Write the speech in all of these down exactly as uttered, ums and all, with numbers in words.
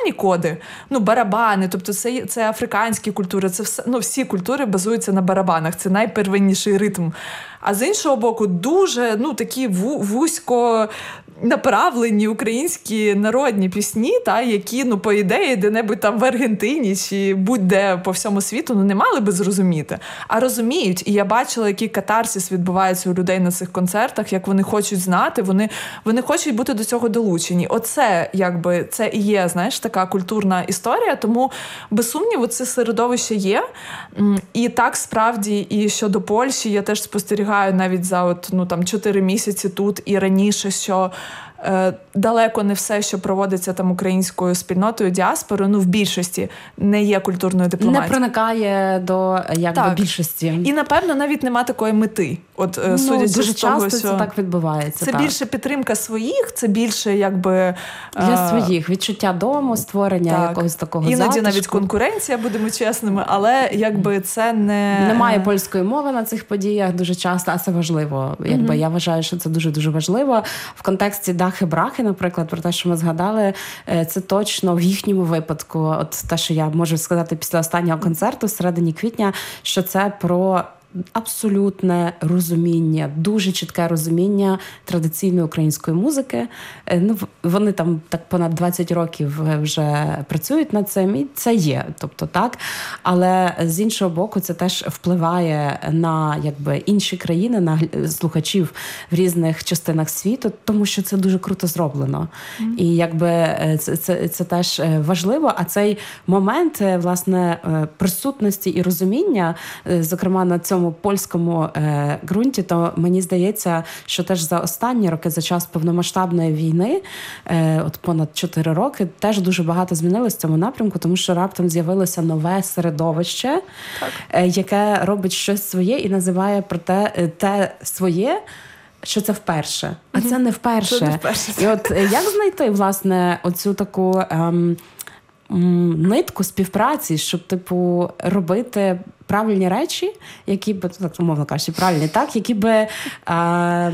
соціальні коди, ну, барабани, тобто це, це африканські культури, це все, ну, всі культури базуються на барабанах, це найпервинніший ритм. А з іншого боку, дуже, ну, такі вузько направлені українські народні пісні, та, які, ну, по ідеї, де-небудь там в Аргентині чи будь-де по всьому світу, ну, не мали би зрозуміти. А розуміють. І я бачила, який катарсис відбувається у людей на цих концертах, як вони хочуть знати, вони, вони хочуть бути до цього долучені. Оце, якби, це і є, знаєш, така культурна історія, тому, без сумніву, це середовище є. І так, справді, і щодо Польщі, я теж спостерігаю навіть за от, ну, там, чотири місяці тут і раніше, що е, далеко не все, що проводиться там українською спільнотою, діаспорою, ну, в більшості не є культурною дипломатією. Не проникає до, як, до більшості. І, напевно, навіть нема такої мети. От, ну, судячи дуже з того, часто що це так відбувається. Це так. більше підтримка своїх, це більше, якби... Для а... своїх. Відчуття дому, створення так. якогось такого Іноді затишку. навіть конкуренція, будемо чесними, але, якби, це не... Немає польської мови на цих подіях дуже часто, а це важливо. Якби, mm-hmm. Я вважаю, що це дуже-дуже важливо. В контексті Дахи-Брахи, наприклад, про те, що ми згадали, це точно в їхньому випадку, от те, що я можу сказати після останнього концерту в середині квітня, що це про абсолютне розуміння, дуже чітке розуміння традиційної української музики. Ну, вони там так понад двадцять років вже працюють над цим, і це є. Тобто, так. Але з іншого боку, це теж впливає на, якби, інші країни, на слухачів в різних частинах світу, тому що це дуже круто зроблено. Mm. І, якби, це, це, це теж важливо. А цей момент, власне, присутності і розуміння, зокрема, на цьому польському е, ґрунті, то мені здається, що теж за останні роки, за час повномасштабної війни, е, от понад чотири роки, теж дуже багато змінилось в цьому напрямку, тому що раптом з'явилося нове середовище, е, яке робить щось своє і називає про те, те своє, що це вперше. А mm-hmm. це не вперше. Це не вперше. І от як знайти, власне, оцю таку... Ем, нитку співпраці, щоб, типу, робити правильні речі, які би, так, умовно кажучи, правильні, так, які би а,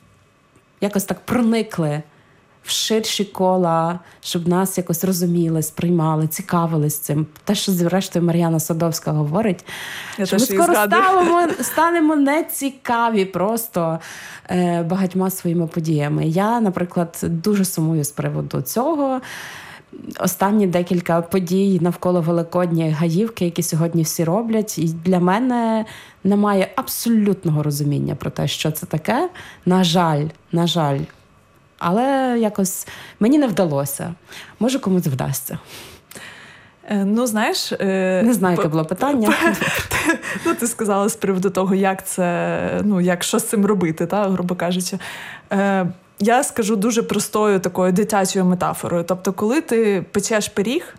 якось так проникли в ширші кола, щоб нас якось розуміли, сприймали, цікавились цим. Те, що, зрештою, Мар'яна Садовська говорить, Я що ми скоро ставимо, станемо нецікаві просто е, багатьма своїми подіями. Я, наприклад, дуже сумую з приводу цього. Останні декілька подій навколо Великодня Гаївки, які сьогодні всі роблять, і для мене немає абсолютного розуміння про те, що це таке. На жаль, на жаль. Але якось мені не вдалося. Може, комусь вдасться. Ну, знаєш... Не знаю, яке було питання. Ну, ти сказала з приводу того, як це, ну, як, що з цим робити, та, грубо кажучи. Я скажу дуже простою такою дитячою метафорою. Тобто, коли ти печеш пиріг,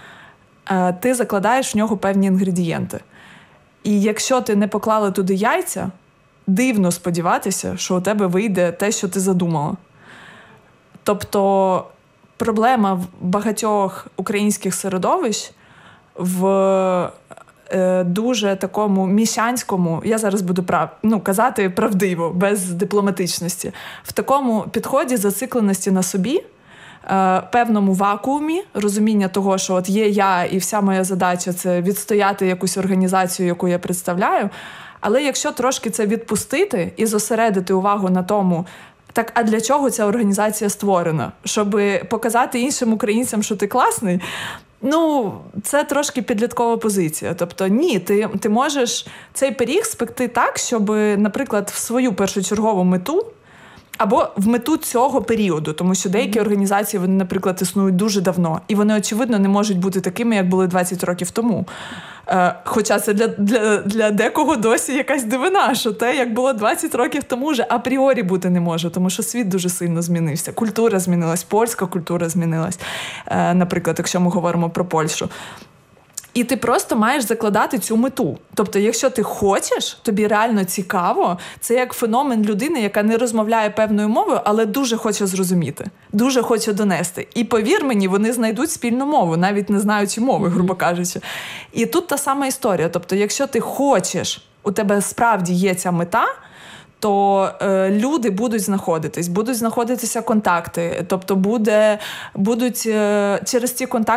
ти закладаєш в нього певні інгредієнти. І якщо ти не поклала туди яйця, дивно сподіватися, що у тебе вийде те, що ти задумала. Тобто, проблема в багатьох українських середовищ в дуже такому міщанському, я зараз буду прав, ну, казати правдиво, без дипломатичності, в такому підході зацикленості на собі, певному вакуумі, розуміння того, що от є я і вся моя задача – це відстояти якусь організацію, яку я представляю, але якщо трошки це відпустити і зосередити увагу на тому, так, а для чого ця організація створена? Щоб показати іншим українцям, що ти класний? Ну, це трошки підліткова позиція. Тобто, ні, ти, ти можеш цей пиріг спекти так, щоб, наприклад, в свою першочергову мету або в мету цього періоду, тому що деякі організації, вони, наприклад, існують дуже давно, і вони, очевидно, не можуть бути такими, як були двадцять років тому. Е, хоча це для, для, для декого досі якась дивина, що те, як було двадцять років тому, вже апріорі бути не може, тому що світ дуже сильно змінився. Культура змінилась, польська культура змінилась, е, наприклад, якщо ми говоримо про Польщу. І ти просто маєш закладати цю мету. Тобто, якщо ти хочеш, тобі реально цікаво, це як феномен людини, яка не розмовляє певною мовою, але дуже хоче зрозуміти, дуже хоче донести. І повір мені, вони знайдуть спільну мову, навіть не знаючи мови, грубо кажучи. І тут та сама історія. Тобто, якщо ти хочеш, у тебе справді є ця мета, то е, люди будуть знаходитись, будуть знаходитися контакти, тобто буде, будуть е, через ці контакти